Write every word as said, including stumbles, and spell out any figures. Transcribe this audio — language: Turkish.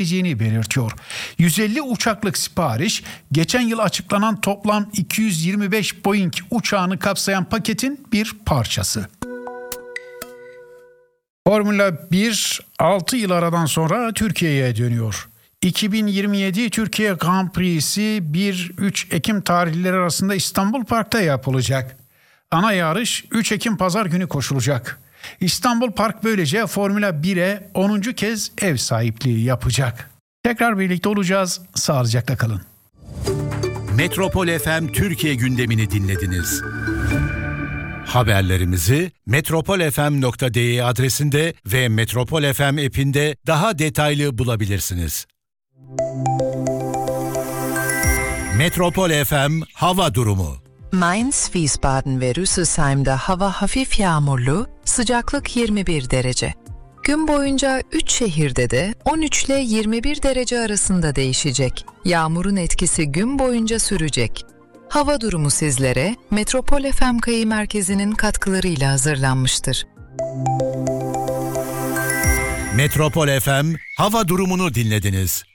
belirtiyor. yüz elli uçaklık sipariş, geçen yıl açıklanan toplam iki yüz yirmi beş Boeing uçağını kapsayan paketin bir parçası. Formula bir altı yıl aradan sonra Türkiye'ye dönüyor. iki bin yirmi yedi Türkiye Grand Prix'si bir üç Ekim tarihleri arasında İstanbul Park'ta yapılacak. Ana yarış üç Ekim Pazar günü koşulacak. İstanbul Park böylece Formula bire onuncu kez ev sahipliği yapacak. Tekrar birlikte olacağız. Sağlıcakla kalın. Metropol F M Türkiye gündemini dinlediniz. Haberlerimizi metropol f m nokta d e adresinde ve Metropol F M app'inde daha detaylı bulabilirsiniz. Metropol F M hava durumu. Mainz, Wiesbaden ve Rüsselsheim'de hava hafif yağmurlu, sıcaklık yirmi bir derece. Gün boyunca üç şehirde de on üç ile yirmi bir derece arasında değişecek. Yağmurun etkisi gün boyunca sürecek. Hava durumu sizlere Metropol F M Kayı Merkezi'nin katkılarıyla hazırlanmıştır. Metropol F M hava durumunu dinlediniz.